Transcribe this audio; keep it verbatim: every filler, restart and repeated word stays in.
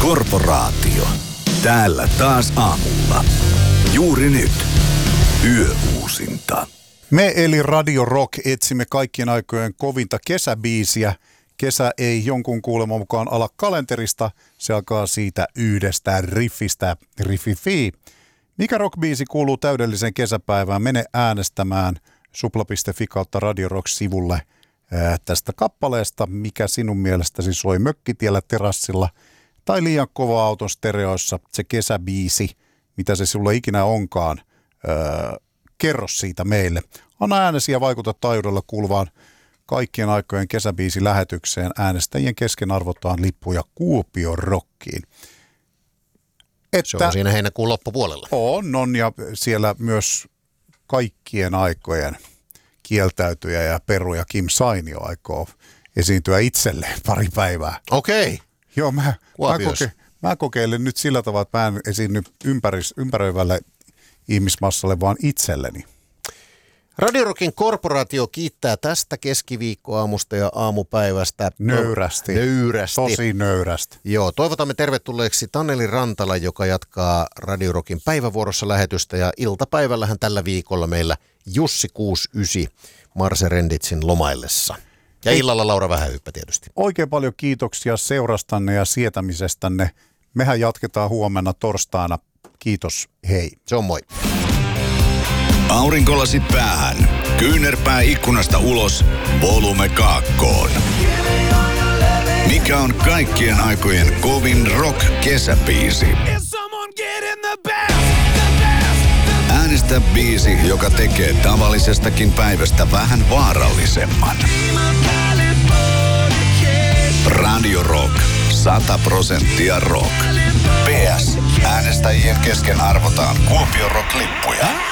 Korporaatio. Täällä taas aamulla. Juuri nyt. Yöuusinta. Me eli Radio Rock etsimme kaikkien aikojen kovinta kesäbiisiä. Kesä ei jonkun kuuleman mukaan ala kalenterista. Se alkaa siitä yhdestä riffistä, riffifi. Mikä rockbiisi kuuluu täydelliseen kesäpäivään? Mene äänestämään supla piste fi kautta Radio Rock-sivulle ää, tästä kappaleesta. Mikä sinun mielestäsi soi mökkitiellä, terassilla tai liian kova auton stereoissa? Se kesäbiisi, mitä se sulle ikinä onkaan. Ää, kerro siitä meille. Anna äänesi ja vaikuta taajuudella kuuluvaan kaikkien aikojen kesäbiisi lähetykseen. Äänestäjien kesken arvotaan lippuja Kuopion Rockiin. Että, se on siinä heinäkuun loppupuolella. On, on ja siellä myös kaikkien aikojen kieltäytyjä ja peruja Kim Sainio aikoo esiintyä itselleen pari päivää. Okei. Okay. Joo, mä, mä, koke, mä kokeilen nyt sillä tavalla, että mä en esiinny ympäris, ympäröivälle ihmismassalle, vaan itselleni. Radio Rockin korporaatio kiittää tästä keskiviikkoaamusta ja aamupäivästä. Nöyrästi. Nöyrästi. Tosi nöyrästi. Joo, toivotamme tervetulleeksi Taneli Rantala, joka jatkaa Radio Rockin päivävuorossa lähetystä. Ja iltapäivällähän tällä viikolla meillä Jussi kuusikymmentäyhdeksän Marse Renditsin lomaillessa. Ja illalla Laura Vähähyppä tietysti. Oikein paljon kiitoksia seurastanne ja sietämisestänne. Mehän jatketaan huomenna torstaina. Kiitos, hei. Se on moi. Aurinkolasi päähän, kyynärpää ikkunasta ulos, volume kaakkoon. Mikä on kaikkien aikojen kovin rock-kesäbiisi? Äänestä biisi, joka tekee tavallisestakin päivästä vähän vaarallisemman. Radio Rock. sata prosenttia rock. P S. Äänestäjien kesken arvotaan Kuopion Rock-lippuja.